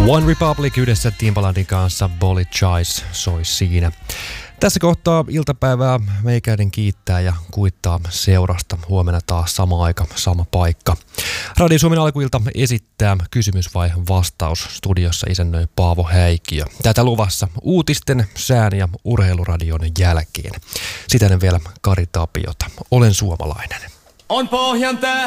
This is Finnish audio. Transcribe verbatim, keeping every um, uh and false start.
One Republic yhdessä Timbalandin kanssa Apologize soi siinä. Tässä kohtaa iltapäivää meikäinen kiittää ja kuittaa seurasta. Huomenna taas sama aika, sama paikka. Radio Suomen alkuilta esittää kysymys vai vastaus. Studiossa isännöi Paavo Häikiö. Tätä luvassa uutisten, sään ja urheiluradion jälkeen. Sitä vielä Kari Tapiota. Olen suomalainen. On Pohjan tää.